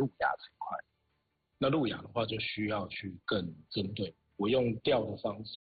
路亚这一块。那路亚的话，就需要去更针对，我用钓的方式。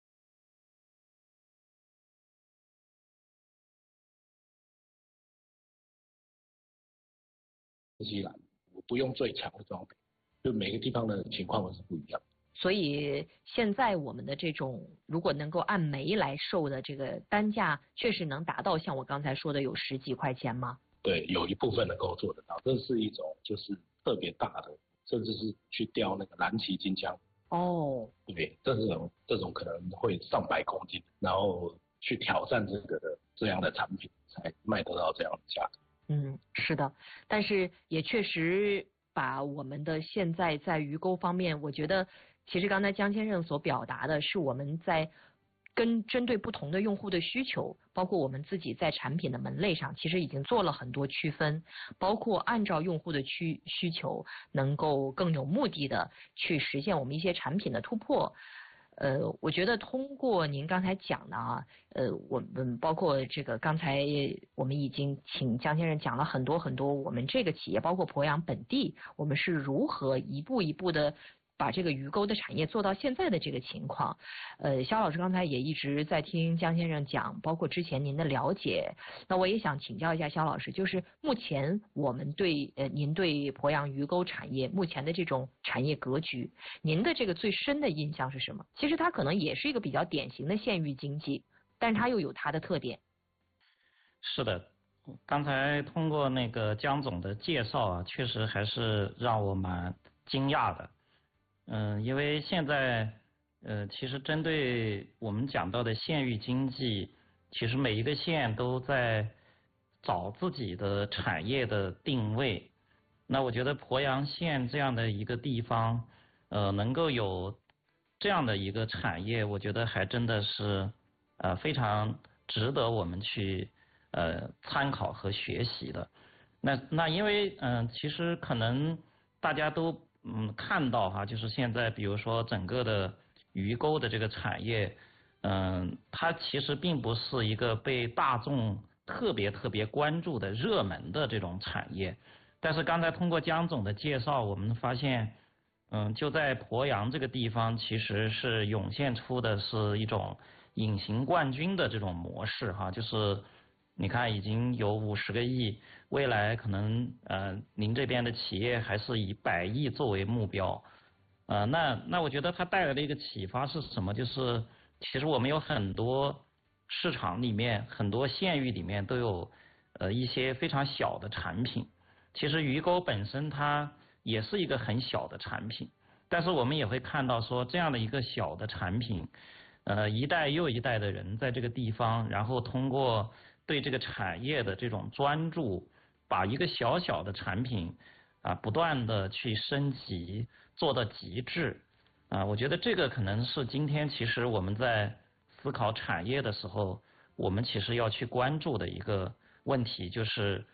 新西兰，我不用最强的装备，就每个地方的情况都是不一样。 所以现在我们的这种如果能够按枚来售的这个单价，确实能达到像我刚才说的有10几块钱吗？ 对，有一部分能够做得到，这是一种就是特别大的，甚至是去钓那个蓝鳍金枪。 哦， 对，这种可能会上百公斤，然后去挑战这样的产品，才卖得到这样的价格。 是的，但是也确实把我们的现在在鱼钩方面，我觉得其实刚才江先生所表达的是我们在针对不同的用户的需求，包括我们自己在产品的门类上，其实已经做了很多区分，包括按照用户的需求，能够更有目的的去实现我们一些产品的突破。我觉得通过您刚才讲的啊，我们包括这个刚才我们已经请江先生讲了很多很多，我们这个企业包括鄱阳本地，我们是如何一步一步的把这个鱼钩的产业做到现在的这个情况。肖老师刚才也一直在听江先生讲，包括之前您的了解，那我也想请教一下肖老师，就是目前我们对您对鄱阳鱼钩产业目前的这种产业格局，您的这个最深的印象是什么？其实它可能也是一个比较典型的县域经济，但是它又有它的特点。 是的，刚才通过那个江总的介绍啊，确实还是让我蛮惊讶的。因为现在其实针对我们讲到的县域经济，其实每一个县都在找自己的产业的定位。那我觉得鄱阳县这样的一个地方，能够有这样的一个产业，我觉得还真的是非常值得我们去参考和学习的。那因为其实可能大家都看到哈，就是现在比如说整个的鱼钩的这个产业，它其实并不是一个被大众特别关注的热门的这种产业。但是刚才通过江总的介绍，我们发现就在鄱阳这个地方，其实是涌现出的是一种隐形冠军的这种模式哈，就是你看已经有50个亿，未来可能您这边的企业还是以100亿作为目标。那我觉得它带来的一个启发是什么？就是其实我们有很多市场里面，很多县域里面都有一些非常小的产品。其实鱼钩本身它也是一个很小的产品，但是我们也会看到说这样的一个小的产品，一代又一代的人在这个地方，然后通过对这个产业的这种专注，把一个小小的产品不断的去升级，做到极致。我觉得这个可能是今天其实我们在思考产业的时候，我们其实要去关注的一个问题，就是